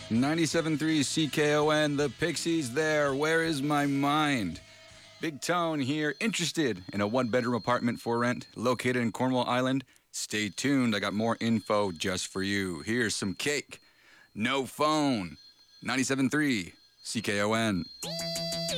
97.3 CKON, the Pixies there. Where is my mind? Big Tone here, interested in a one-bedroom apartment for rent located in Cornwall Island? Stay tuned, I got more info just for you. Here's some cake. No phone. 97.3 CKON.